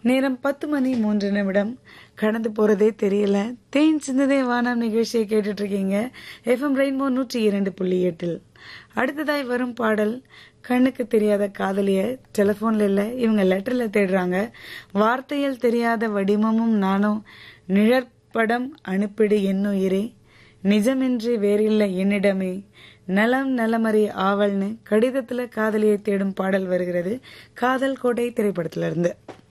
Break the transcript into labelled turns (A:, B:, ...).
A: நேரம் 10:03 கடந்து போறதே தெரியல. தேன் சிந்ததே வானம் நிகழ்ச்சியை கேட்டுட்டு இருக்கீங்க FM ரெயின்போ 102.8. அடுத்ததாய் வரும் பாடல் கண்ணுக்கு தெரியாத காதலிய டெலிபோன்ல இல்ல, இவங்க லெட்டர்ல தேடுறாங்க. வார்த்தையில் தெரியாத வடிவமும் நானும் நிழற்படம் அனுப்பிடு என்னுயிரே, நிஜமின்றி வேறில்லை என்னிடமே, நலம் நலமறி ஆவல்னு கடிதத்துல காதலியை தேடும் பாடல் வருகிறது. காதல் கோட்டை திரைப்படத்திலிருந்து.